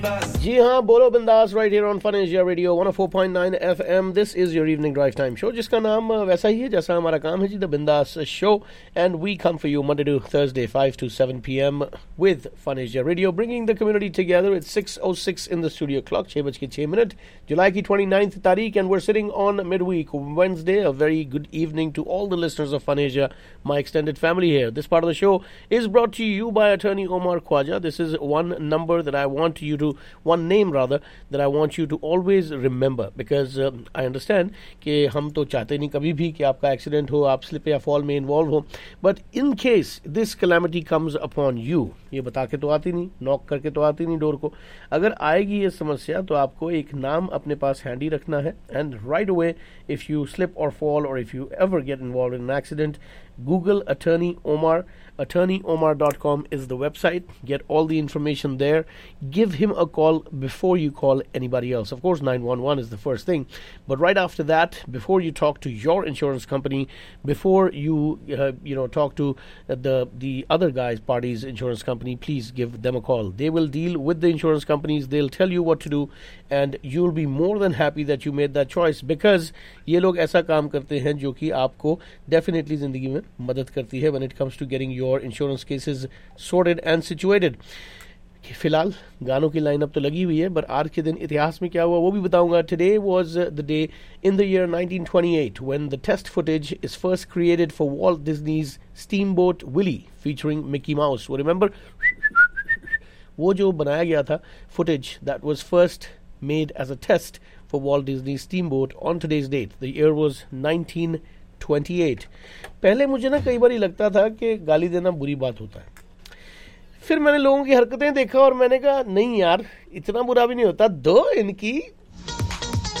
जी हाँ, बोलो बिंदास right here on fun Asia radio 104.9 FM. This is your evening drive time show, जिसका नाम वैसा ही है जैसा हमारा काम है जी, द बिंदास show. And we come for you Monday to Thursday 5 to 7 p.m. with Fun Asia Radio, bringing the community together. It's 6:06 in the studio clock, 6:06 जुलाई की 29th तारीख, and we're sitting on midweek Wednesday. A very good evening to all the listeners of Fun Asia, my extended family here. This part of the show is brought to you by attorney Omar Khwaja. This is one number that I want you to, one name rather, that I want you to always remember, because I understand कि हम तो चाहते नहीं कभी भी कि आपका accident हो, आप स्लिप या फॉल में इन्वॉल्व हो, but in case this calamity comes upon you, ये बता के तो आती नहीं, नॉक करके तो आती नहीं डोर को, अगर आएगी ये समस्या तो आपको एक नाम अपने पास हैंडी रखना है, and right away if you slip और फॉल और if you ever get involve in an accident, Google Attorney Omar. AttorneyOmar.com is the website. Get all the information there. Give him a call before you call anybody else. Of course, 911 is the first thing. But right after that, before you talk to your insurance company, before you talk to the other guy's party's insurance company, please give them a call. They will deal with the insurance companies. They'll tell you what to do, and you'll be more than happy that you made that choice, because ये लोग ऐसा काम करते हैं जो कि आपको definitely जिंदगी में मदद करती है when it comes to getting your insurance cases sorted and situated. फिलहाल गानों की लाइनअप तो लगी हुई है, पर आज के दिन इतिहास में क्या हुआ वो भी बताऊंगा. Today was the day in the year 1928 when the test footage is first created for Walt Disney's Steamboat Willie featuring Mickey Mouse. वो remember वो जो बनाया गया था footage that was first made as a test for Walt Disney's Steamboat on today's date. The year was 1928. पहले मुझे ना कई बार लगता था कि गाली देना बुरी बात होता है, फिर मैंने लोगों की हरकतें देखा और मैंने कहा नहीं यार, इतना बुरा भी नहीं होता, दो इनकी